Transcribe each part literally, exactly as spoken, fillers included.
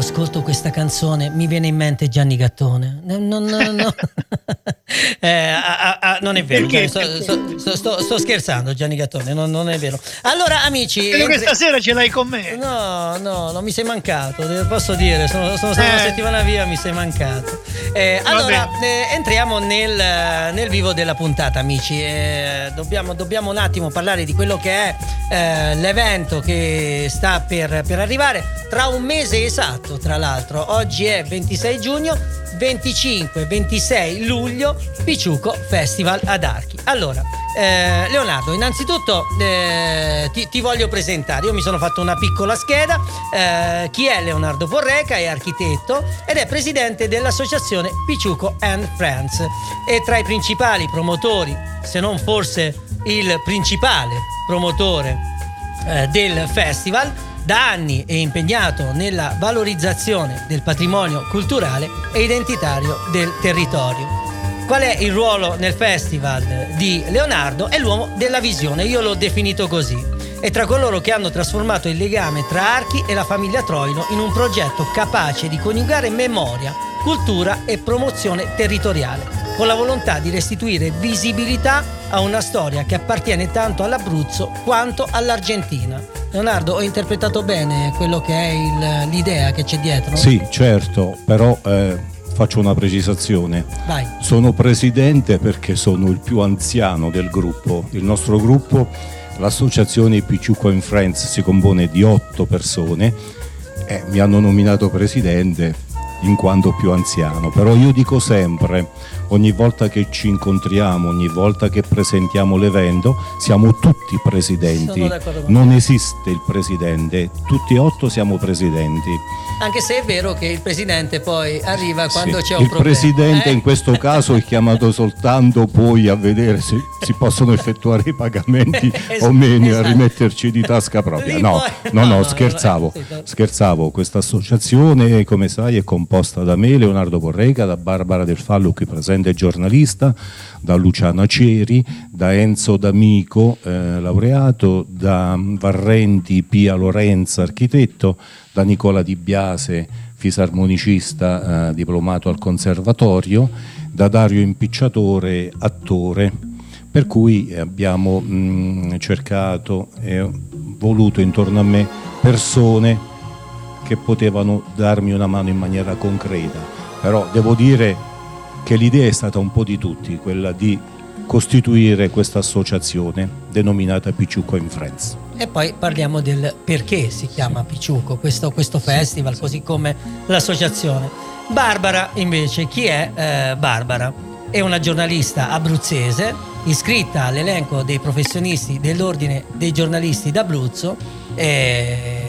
ascolto questa canzone mi viene in mente Gianni Gattone. No, no, no, no. eh, a, a, non è vero. Perché? Sto, sto, sto, sto, sto scherzando, Gianni Gattone, non, non è vero. Allora, amici, Credo entri... che stasera ce l'hai con me. No, no, non mi sei mancato, posso dire, sono, sono stato Eh. una settimana via, mi sei mancato. Eh, allora, eh, entriamo nel, nel vivo della puntata, amici. Eh, dobbiamo, dobbiamo un attimo parlare di quello che è eh, l'evento che sta per, per arrivare tra un mese esatto, tra l'altro. Oggi è ventisei giugno, venticinque ventisei luglio, Picciuco Festival ad Archi. Allora, eh, Leonardo, innanzitutto eh, ti, ti voglio presentare. Io mi sono fatto una piccola scheda. Eh, chi è Leonardo Porreca? È architetto ed è presidente dell'associazione Picciuco and Friends, e tra i principali promotori, se non forse il principale promotore eh, del festival. Da anni è impegnato nella valorizzazione del patrimonio culturale e identitario del territorio. Qual è il ruolo nel festival di Leonardo? È l'uomo della visione, io l'ho definito così. È tra coloro che hanno trasformato il legame tra Archi e la famiglia Troilo in un progetto capace di coniugare memoria, cultura e promozione territoriale, con la volontà di restituire visibilità a una storia che appartiene tanto all'Abruzzo quanto all'Argentina. Leonardo, ho interpretato bene quello che è il, l'idea che c'è dietro? Sì, certo, però eh, faccio una precisazione. Vai. Sono presidente perché sono il più anziano del gruppo. Il nostro gruppo, l'associazione Picciuco and Friends, si compone di otto persone e mi hanno nominato presidente in quanto più anziano. Però io dico sempre, ogni volta che ci incontriamo, ogni volta che presentiamo l'evento, siamo tutti presidenti. Sono d'accordo con Non te. esiste il presidente, tutti e otto siamo presidenti. Anche se è vero che il presidente poi arriva quando Sì, c'è un il problema. presidente Eh? in questo caso è chiamato soltanto poi a vedere se si possono effettuare i pagamenti Es- o meno, esatto. a rimetterci di tasca propria. Lì No, poi- no, no, no, no, scherzavo, no, no. scherzavo. Questa associazione, come sai, è composta da me, Leonardo Porreca, da Barbara Del Fallo, qui presente giornalista, da Luciana Ceri, da Enzo D'Amico, eh, laureato, da Varrenti Pia Lorenza, architetto, da Nicola Di Biase, fisarmonicista, eh, diplomato al conservatorio, da Dario Impicciatore, attore. Per cui abbiamo mh, cercato e voluto intorno a me persone che potevano darmi una mano in maniera concreta. Però devo dire che l'idea è stata un po' di tutti, quella di costituire questa associazione denominata Picciuco and Friends. E poi parliamo del perché si chiama Picciuco, questo, questo festival, così come l'associazione. Barbara invece, chi è eh, Barbara? È una giornalista abruzzese, iscritta all'elenco dei professionisti dell'Ordine dei giornalisti d'Abruzzo. E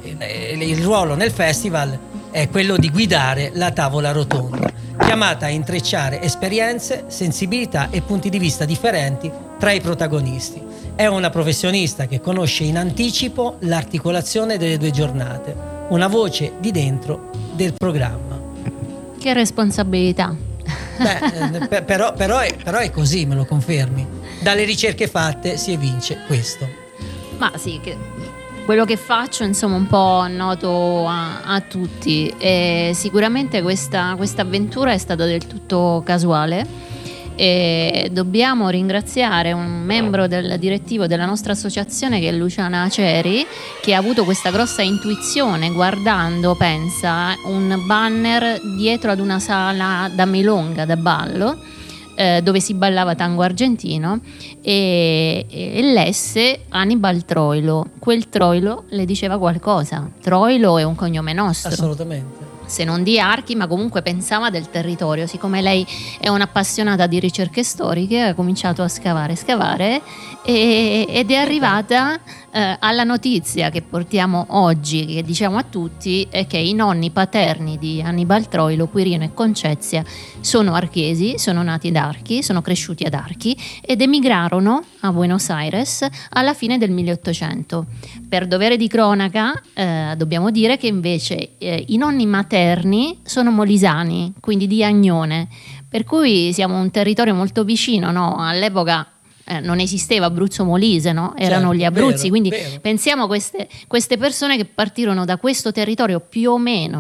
il ruolo nel festival è quello di guidare la tavola rotonda, chiamata a intrecciare esperienze, sensibilità e punti di vista differenti tra i protagonisti. È una professionista che conosce in anticipo l'articolazione delle due giornate, una voce di dentro del programma. Che responsabilità. Beh, eh, però, però, è, però è così, me lo confermi. Dalle ricerche fatte si evince questo. Ma sì, che quello che faccio insomma un po' noto a, a tutti, e sicuramente questa questa avventura è stata del tutto casuale, e dobbiamo ringraziare un membro del direttivo della nostra associazione che è Luciana Ceri, che ha avuto questa grossa intuizione guardando, pensa, un banner dietro ad una sala da milonga, da ballo, eh, dove si ballava tango argentino, e, e lesse Annibal Troilo. Quel Troilo le diceva qualcosa. Troilo è un cognome nostro. Assolutamente. Se non di Archi, ma comunque pensava del territorio. Siccome lei è un'appassionata di ricerche storiche, ha cominciato a scavare, scavare e, ed è arrivata eh, alla notizia che portiamo oggi, che diciamo a tutti, è che i nonni paterni di Annibal Troilo, Quirino e Concezia, sono archesi, sono nati ad Archi, sono cresciuti ad Archi ed emigrarono a Buenos Aires alla fine del milleottocento. Per dovere di cronaca eh, dobbiamo dire che invece eh, i nonni materni sono molisani, quindi di Agnone, per cui siamo un territorio molto vicino, no? All'epoca eh, non esisteva Abruzzo Molise, no? Erano Certo, gli Abruzzi, vero, quindi vero. pensiamo a queste, queste persone che partirono da questo territorio più o meno